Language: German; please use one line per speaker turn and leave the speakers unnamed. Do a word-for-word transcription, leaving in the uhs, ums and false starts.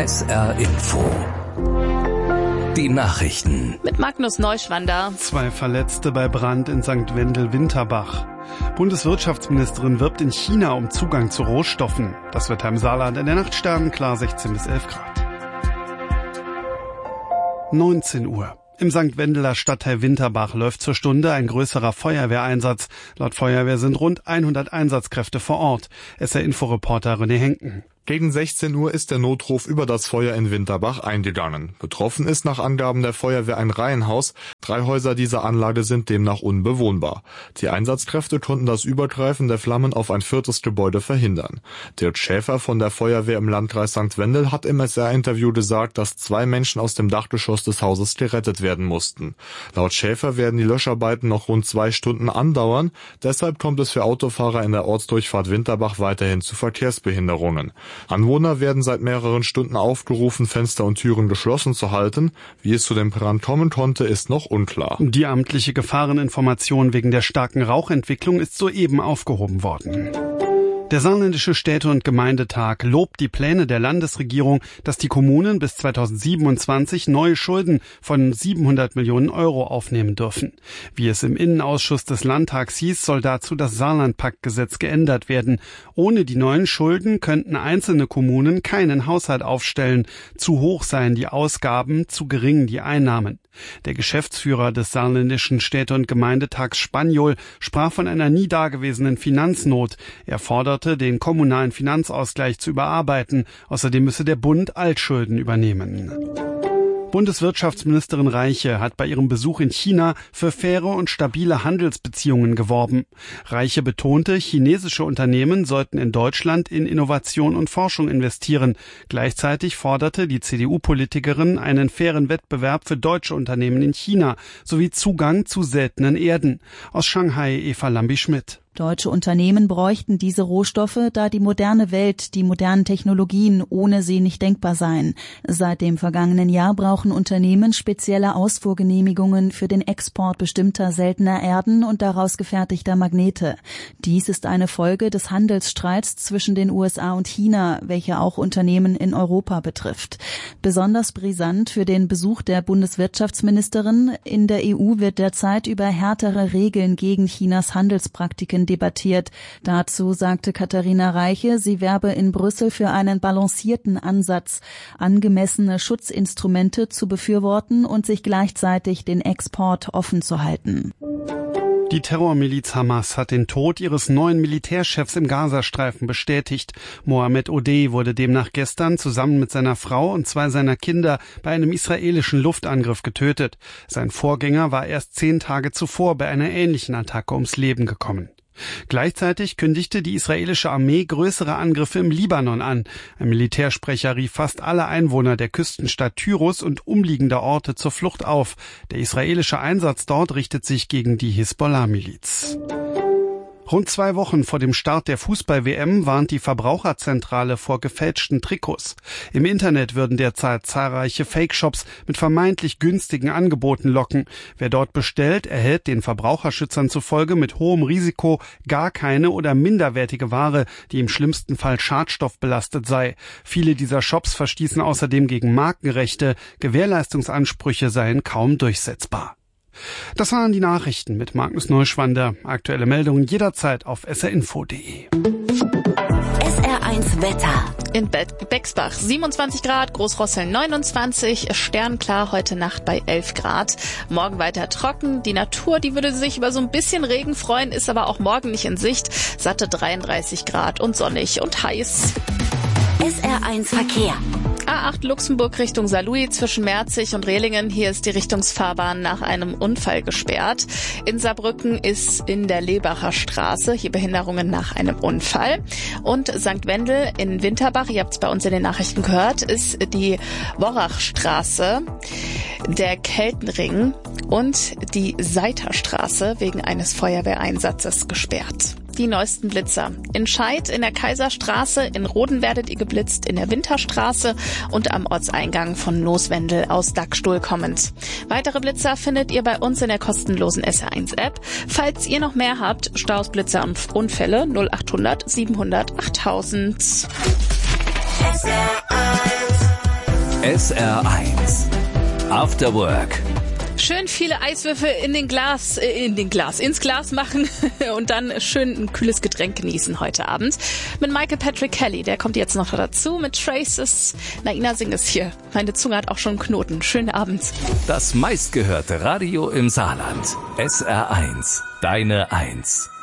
S R Info. Die Nachrichten.
Mit Magnus Neuschwander.
Zwei Verletzte bei Brand in Sankt Wendel-Winterbach. Bundeswirtschaftsministerin wirbt in China um Zugang zu Rohstoffen. Das Wetter im Saarland in der Nacht sternenklar sechzehn bis elf Grad. neunzehn Uhr. Im Sankt Wendeler Stadtteil Winterbach läuft zur Stunde ein größerer Feuerwehreinsatz. Laut Feuerwehr sind rund hundert Einsatzkräfte vor Ort. S R-Info-Reporter René Henken.
Gegen sechzehn Uhr ist der Notruf über das Feuer in Winterbach eingegangen. Betroffen ist nach Angaben der Feuerwehr ein Reihenhaus. Drei Häuser dieser Anlage sind demnach unbewohnbar. Die Einsatzkräfte konnten das Übergreifen der Flammen auf ein viertes Gebäude verhindern. Dirk Schäfer von der Feuerwehr im Landkreis Sankt Wendel hat im S R-Interview gesagt, dass zwei Menschen aus dem Dachgeschoss des Hauses gerettet werden mussten. Laut Schäfer werden die Löscharbeiten noch rund zwei Stunden andauern. Deshalb kommt es für Autofahrer in der Ortsdurchfahrt Winterbach weiterhin zu Verkehrsbehinderungen. Anwohner werden seit mehreren Stunden aufgerufen, Fenster und Türen geschlossen zu halten. Wie es zu dem Brand kommen konnte, ist noch unklar.
Die amtliche Gefahreninformation wegen der starken Rauchentwicklung ist soeben aufgehoben worden. Der Saarländische Städte- und Gemeindetag lobt die Pläne der Landesregierung, dass die Kommunen bis zweitausendsiebenundzwanzig neue Schulden von siebenhundert Millionen Euro aufnehmen dürfen. Wie es im Innenausschuss des Landtags hieß, soll dazu das Saarlandpaktgesetz geändert werden. Ohne die neuen Schulden könnten einzelne Kommunen keinen Haushalt aufstellen. Zu hoch seien die Ausgaben, zu gering die Einnahmen. Der Geschäftsführer des Saarländischen Städte- und Gemeindetags Spanjol sprach von einer nie dagewesenen Finanznot. Er forderte, den kommunalen Finanzausgleich zu überarbeiten. Außerdem müsse der Bund Altschulden übernehmen. Bundeswirtschaftsministerin Reiche hat bei ihrem Besuch in China für faire und stabile Handelsbeziehungen geworben. Reiche betonte, chinesische Unternehmen sollten in Deutschland in Innovation und Forschung investieren. Gleichzeitig forderte die C D U-Politikerin einen fairen Wettbewerb für deutsche Unternehmen in China sowie Zugang zu seltenen Erden. Aus Shanghai Eva Lambi-Schmidt.
Deutsche Unternehmen bräuchten diese Rohstoffe, da die moderne Welt, die modernen Technologien ohne sie nicht denkbar seien. Seit dem vergangenen Jahr brauchen Unternehmen spezielle Ausfuhrgenehmigungen für den Export bestimmter seltener Erden und daraus gefertigter Magnete. Dies ist eine Folge des Handelsstreits zwischen den U S A und China, welcher auch Unternehmen in Europa betrifft. Besonders brisant für den Besuch der Bundeswirtschaftsministerin: In der E U wird derzeit über härtere Regeln gegen Chinas Handelspraktiken debattiert. Dazu sagte Katharina Reiche, sie werbe in Brüssel für einen balancierten Ansatz, angemessene Schutzinstrumente zu befürworten und sich gleichzeitig den Export offen zu halten.
Die Terrormiliz Hamas hat den Tod ihres neuen Militärchefs im Gazastreifen bestätigt. Mohammed Odeh wurde demnach gestern zusammen mit seiner Frau und zwei seiner Kinder bei einem israelischen Luftangriff getötet. Sein Vorgänger war erst zehn Tage zuvor bei einer ähnlichen Attacke ums Leben gekommen. Gleichzeitig kündigte die israelische Armee größere Angriffe im Libanon an. Ein Militärsprecher rief fast alle Einwohner der Küstenstadt Tyros und umliegender Orte zur Flucht auf. Der israelische Einsatz dort richtet sich gegen die Hisbollah-Miliz. Rund zwei Wochen vor dem Start der Fußball-W M warnt die Verbraucherzentrale vor gefälschten Trikots. Im Internet würden derzeit zahlreiche Fake-Shops mit vermeintlich günstigen Angeboten locken. Wer dort bestellt, erhält den Verbraucherschützern zufolge mit hohem Risiko gar keine oder minderwertige Ware, die im schlimmsten Fall schadstoffbelastet sei. Viele dieser Shops verstießen außerdem gegen Markenrechte. Gewährleistungsansprüche seien kaum durchsetzbar. Das waren die Nachrichten mit Magnus Neuschwander. Aktuelle Meldungen jederzeit auf s r info punkt d e.
S R eins Wetter.
In Be- Bexbach siebenundzwanzig Grad, Großrosseln neunundzwanzig, sternklar heute Nacht bei elf Grad. Morgen weiter trocken. Die Natur, die würde sich über so ein bisschen Regen freuen, ist aber auch morgen nicht in Sicht. Satte dreiunddreißig Grad und sonnig und heiß.
S R eins Verkehr.
A acht Luxemburg Richtung Saarlouis zwischen Merzig und Rehlingen. Hier ist die Richtungsfahrbahn nach einem Unfall gesperrt. In Saarbrücken ist in der Lebacher Straße hier Behinderungen nach einem Unfall. Und Sankt Wendel in Winterbach, ihr habt es bei uns in den Nachrichten gehört, ist die Worrachstraße, der Keltenring und die Seiterstraße wegen eines Feuerwehreinsatzes gesperrt. Die neuesten Blitzer. In Scheid in der Kaiserstraße, in Roden werdet ihr geblitzt, in der Winterstraße und am Ortseingang von Nooswendel aus Dackstuhl kommend. Weitere Blitzer findet ihr bei uns in der kostenlosen S R eins App. Falls ihr noch mehr habt, Staus, Blitzer und Unfälle null achthundert siebenhundert achttausend.
S R eins
S R eins After Work.
Schön viele Eiswürfel in den Glas, äh, in den Glas, ins Glas machen und dann schön ein kühles Getränk genießen heute Abend. Mit Michael Patrick Kelly, der kommt jetzt noch dazu, mit Traces. Naina Singh ist hier. Meine Zunge hat auch schon einen Knoten. Schönen Abend.
Das meistgehörte Radio im Saarland. S R eins, deine Eins.